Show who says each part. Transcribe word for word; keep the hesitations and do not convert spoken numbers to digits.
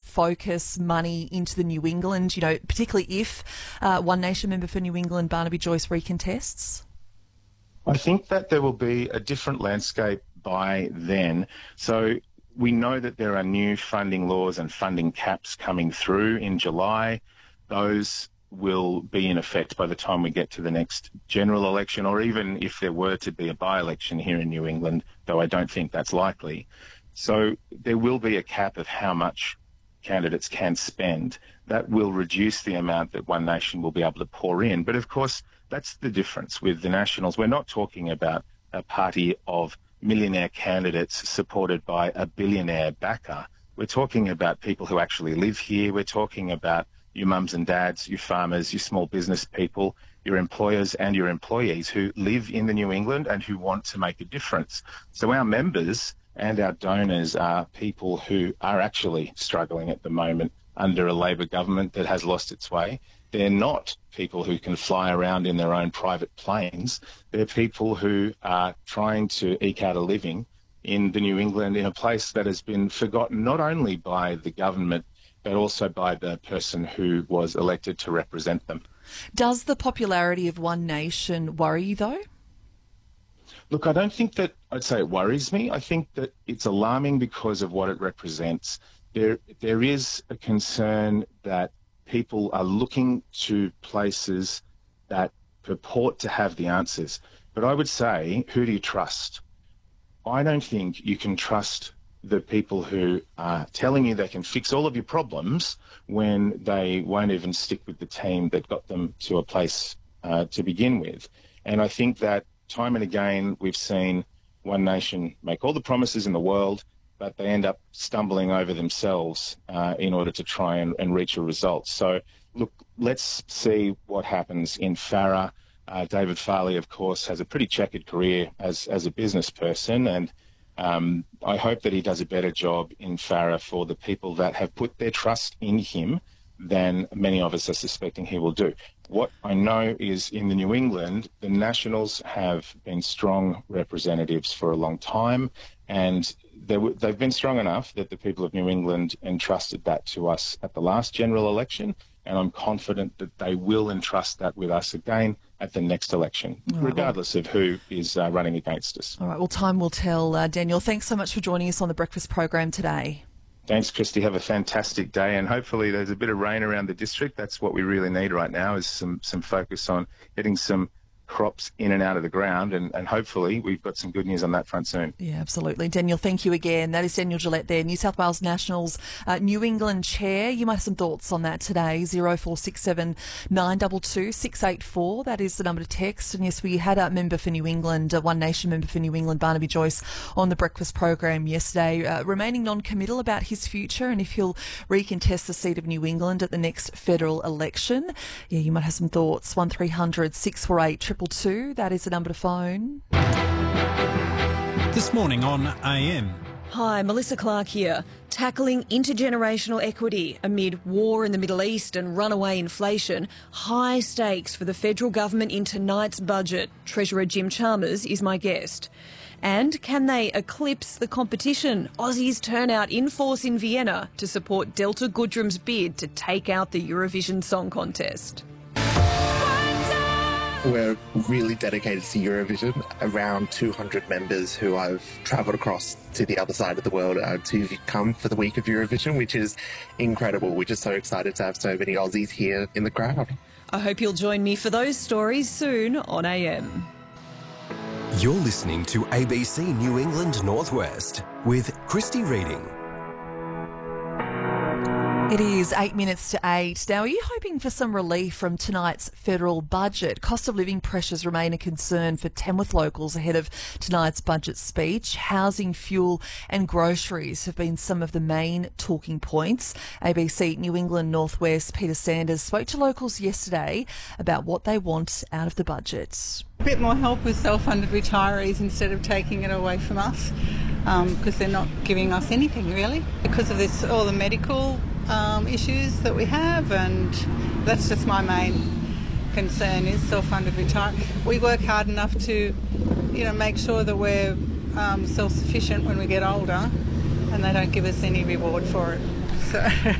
Speaker 1: focus money into the New England, you know, particularly if uh, One Nation member for New England, Barnaby Joyce, recontests?
Speaker 2: I think that there will be a different landscape by then. So we know that there are new funding laws and funding caps coming through in July. Those will be in effect by the time we get to the next general election, or even if there were to be a by-election here in New England, though I don't think that's likely. So there will be a cap of how much candidates can spend. That will reduce the amount that One Nation will be able to pour in. But of course, that's the difference with the Nationals. We're not talking about a party of millionaire candidates supported by a billionaire backer. We're talking about people who actually live here. We're talking about your mums and dads, your farmers, your small business people, your employers and your employees who live in the New England and who want to make a difference. So our members and our donors are people who are actually struggling at the moment under a Labor government that has lost its way. They're not people who can fly around in their own private planes. They're people who are trying to eke out a living in the New England, in a place that has been forgotten not only by the government but also by the person who was elected to represent them.
Speaker 1: Does the popularity of One Nation worry you, though?
Speaker 2: Look, I don't think that I'd say it worries me. I think that it's alarming because of what it represents. There, there is a concern that people are looking to places that purport to have the answers. But I would say, who do you trust? I don't think you can trust the people who are telling you they can fix all of your problems when they won't even stick with the team that got them to a place uh, to begin with. And I think that time and again we've seen One Nation make all the promises in the world, but they end up stumbling over themselves uh, in order to try and, and reach a result. So, look, let's see what happens in Farrer. Uh, David Farley, of course, has a pretty checkered career as, as a business person, and um, I hope that he does a better job in Farrer for the people that have put their trust in him than many of us are suspecting he will do. What I know is in the New England, the Nationals have been strong representatives for a long time, and they w- they've been strong enough that the people of New England entrusted that to us at the last general election, and I'm confident that they will entrust that with us again at the next election, right, regardless well, of who is uh, running against us.
Speaker 1: All right, well, time will tell. Uh, Daniel, thanks so much for joining us on the Breakfast program today.
Speaker 2: Thanks, Christy. Have a fantastic day, and hopefully there's a bit of rain around the district. That's what we really need right now, is some, some focus on getting some crops in and out of the ground, and, and hopefully we've got some good news on that front soon.
Speaker 1: Yeah, absolutely. Daniel, thank you again. That is Daniel Gillette there, New South Wales Nationals uh, New England Chair. You might have some thoughts on that today. zero four six seven nine two two six eight four. That is the number to text. And yes, we had a member for New England, a One Nation member for New England, Barnaby Joyce, on the Breakfast program yesterday, uh, remaining non-committal about his future and if he'll recontest the seat of New England at the next federal election. Yeah, you might have some thoughts. one three hundred six four eight two two two. That is the number to phone.
Speaker 3: This morning on A M.
Speaker 4: Hi, Melissa Clark here. Tackling intergenerational equity amid war in the Middle East and runaway inflation. High stakes for the federal government in tonight's budget. Treasurer Jim Chalmers is my guest. And can they eclipse the competition? Aussies turn out in force in Vienna to support Delta Goodrem's bid to take out the Eurovision Song Contest.
Speaker 5: We're really dedicated to Eurovision. Around two hundred members who I've travelled across to the other side of the world uh, to come for the week of Eurovision, which is incredible. We're just so excited to have so many Aussies here in the crowd.
Speaker 4: I hope you'll join me for those stories soon on A M.
Speaker 6: You're listening to A B C New England Northwest with Christy Reading.
Speaker 1: It is eight minutes to eight. Now, are you hoping for some relief from tonight's federal budget? Cost of living pressures remain a concern for Tamworth locals ahead of tonight's budget speech. Housing, fuel and groceries have been some of the main talking points. A B C New England Northwest Peter Sanders spoke to locals yesterday about what they want out of the budget.
Speaker 7: A bit more help with self-funded retirees instead of taking it away from us, um, because they're not giving us anything really because of this, all the medical Um, issues that we have, and that's just my main concern is self-funded retirement. We work hard enough to, you know, make sure that we're um, self-sufficient when we get older, and they don't give us any reward for it. So